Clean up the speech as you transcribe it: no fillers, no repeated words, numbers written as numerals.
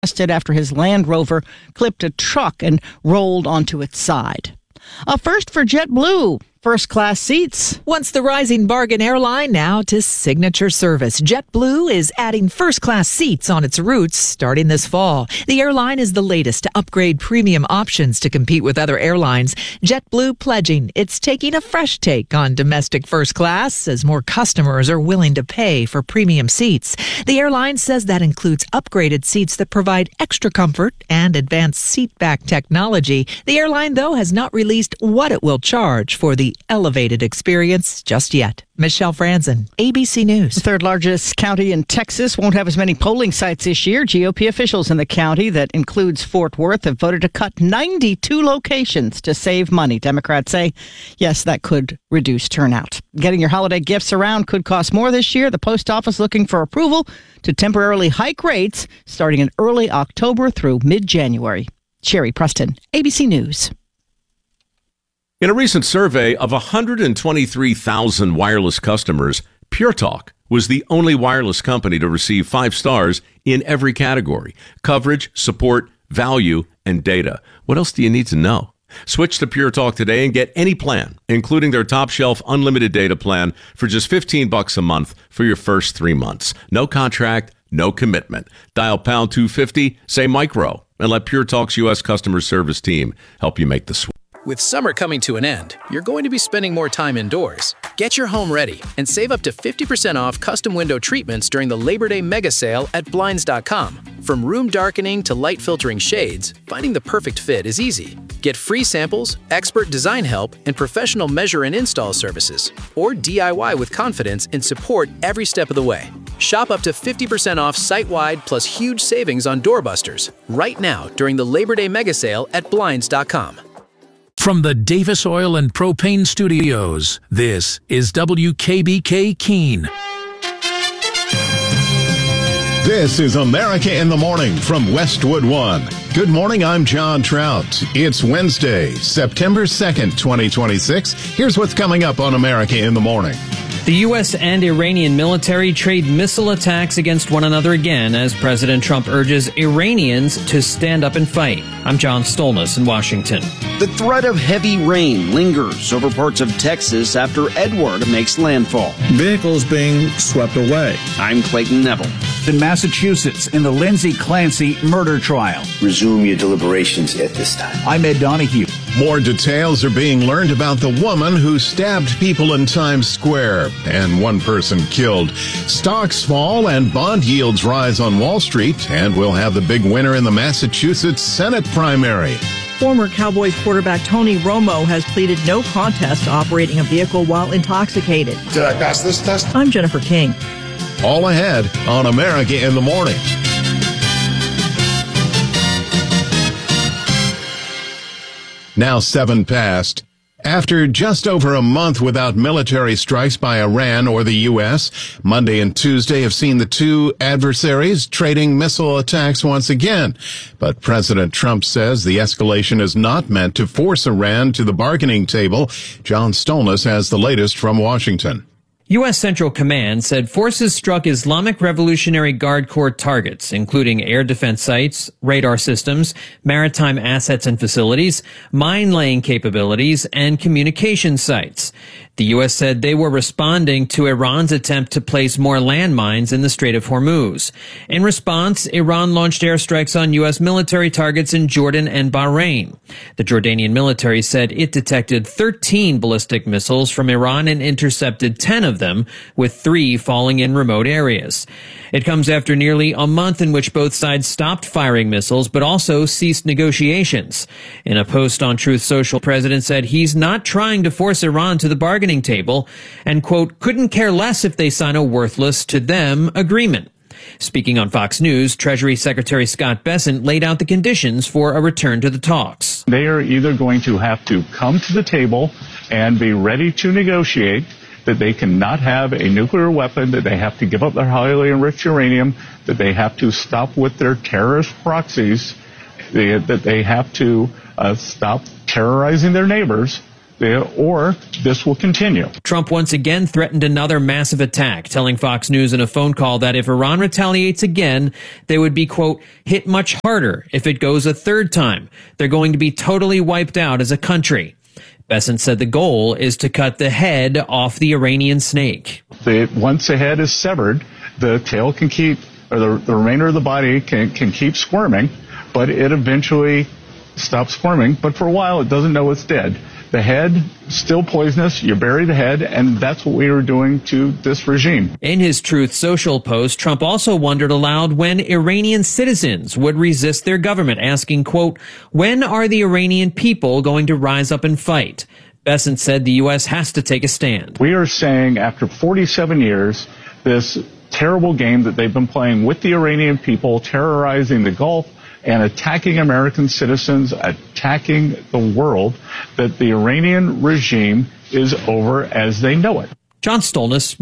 arrested after his Land Rover clipped a truck and rolled onto its side. A first for JetBlue. First-class seats. Once the rising bargain airline, now to signature service. JetBlue is adding first-class seats on its routes starting this fall. The airline is the latest to upgrade premium options to compete with other airlines. JetBlue pledging it's taking a fresh take on domestic first class as more customers are willing to pay for premium seats. The airline says that includes upgraded seats that provide extra comfort and advanced seatback technology. The airline, though, has not released what it will charge for the elevated experience just yet. Michelle Franzen, ABC News. The third largest county in Texas won't have as many polling sites this year. GOP officials in the county, that includes Fort Worth, have voted to cut 92 locations to save money. Democrats say, yes, that could reduce turnout. Getting your holiday gifts around could cost more this year. The post office looking for approval to temporarily hike rates starting in early October through mid-January. Sherry Preston, ABC News. In a recent survey of 123,000 wireless customers, Pure Talk was the only wireless company to receive 5 stars in every category: coverage, support, value, and data. What else do you need to know? Switch to Pure Talk today and get any plan, including their top shelf unlimited data plan, for just $15 a month for your first 3 months. No contract, no commitment. Dial pound 250, say micro, and let Pure Talk's U.S. customer service team help you make the switch. With summer coming to an end, you're going to be spending more time indoors. Get your home ready and save up to 50% off custom window treatments during the Labor Day mega sale at Blinds.com. From room darkening to light filtering shades, finding the perfect fit is easy. Get free samples, expert design help, and professional measure and install services. Or DIY with confidence and support every step of the way. Shop up to 50% off site-wide plus huge savings on doorbusters right now during the Labor Day mega sale at Blinds.com. From the Davis Oil and Propane Studios, this is WKBK Keene. This is America in the Morning from Westwood One. Good morning, I'm John Trout. It's Wednesday, September 2nd, 2026. Here's what's coming up on America in the Morning. The U.S. and Iranian military trade missile attacks against one another again as President Trump urges Iranians to stand up and fight. I'm John Stolnis in Washington. The threat of heavy rain lingers over parts of Texas after Edward makes landfall. Vehicles being swept away. I'm Clayton Neville. In Massachusetts, in the Lindsay Clancy murder trial. Resume your deliberations at this time. I'm Ed Donahue. More details are being learned about the woman who stabbed people in Times Square and one person killed. Stocks fall and bond yields rise on Wall Street, and we'll have the big winner in the Massachusetts Senate primary. Former Cowboys quarterback Tony Romo has pleaded no contest to operating a vehicle while intoxicated. Did I pass this test? I'm Jennifer King. All ahead on America in the Morning. Now 7 past. After just over a month without military strikes by Iran or the U.S., Monday and Tuesday have seen the two adversaries trading missile attacks once again. But President Trump says the escalation is not meant to force Iran to the bargaining table. John Stolnis has the latest from Washington. U.S. Central Command said forces struck Islamic Revolutionary Guard Corps targets, including air defense sites, radar systems, maritime assets and facilities, mine-laying capabilities, and communication sites. The U.S. said they were responding to Iran's attempt to place more landmines in the Strait of Hormuz. In response, Iran launched airstrikes on U.S. military targets in Jordan and Bahrain. The Jordanian military said it detected 13 ballistic missiles from Iran and intercepted 10 of them, with 3 falling in remote areas. It comes after nearly a month in which both sides stopped firing missiles but also ceased negotiations. In a post on Truth Social, the president said he's not trying to force Iran to the bargaining table and, quote, couldn't care less if they sign a worthless to them agreement. Speaking on Fox News, Treasury Secretary Scott Bessent laid out the conditions for a return to the talks. They are either going to have to come to the table and be ready to negotiate, that they cannot have a nuclear weapon, that they have to give up their highly enriched uranium, that they have to stop with their terrorist proxies, that they have to stop terrorizing their neighbors, or this will continue. Trump once again threatened another massive attack, telling Fox News in a phone call that if Iran retaliates again, they would be, quote, hit much harder if it goes a third time. They're going to be totally wiped out as a country. Bessent said the goal is to cut the head off the Iranian snake. Once the head is severed, the tail can keep, or the remainder of the body can keep squirming, but it eventually stops squirming. But for a while, it doesn't know it's dead. The head, still poisonous, you bury the head, and that's what we are doing to this regime. In his Truth Social post, Trump also wondered aloud when Iranian citizens would resist their government, asking, quote, when are the Iranian people going to rise up and fight? Bessent said the U.S. has to take a stand. We are saying after 47 years, this terrible game that they've been playing with the Iranian people, terrorizing the Gulf, and attacking American citizens, attacking the world, that the Iranian regime is over as they know it. John Stolnis,